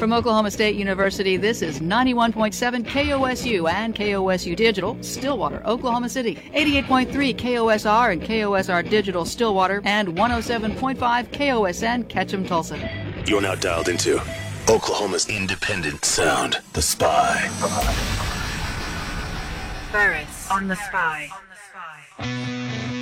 From Oklahoma State University, this is 91.7 KOSU and KOSU Digital, Stillwater, Oklahoma City, 88.3 KOSR and KOSR Digital, Stillwater, and 107.5 KOSN, Ketchum, Tulsa. You're now dialed into Oklahoma's independent sound, The Spy. Burris on The Spy.